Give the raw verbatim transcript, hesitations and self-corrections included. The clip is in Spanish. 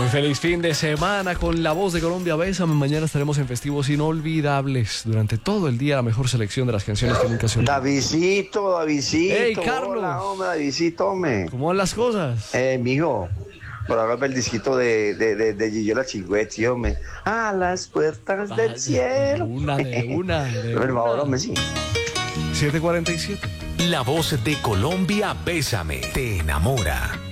Muy feliz fin de semana con La Voz de Colombia. Bésame. Mañana estaremos en festivos inolvidables. Durante todo el día la mejor selección de las canciones que nunca se olvidan. Davidcito, Davidcito. ¡Hey, Carlos! Hola, hombre, Davidcito, hombre. ¿Cómo van las cosas? Eh, mijo, por ahora el disquito de, de, de, de Gillo La Chingüetti, hombre. A las puertas del Vaya, cielo. de una, de una, de Por favor, una. hombre, sí. siete cuarenta y siete. La Voz de Colombia, Bésame, te enamora.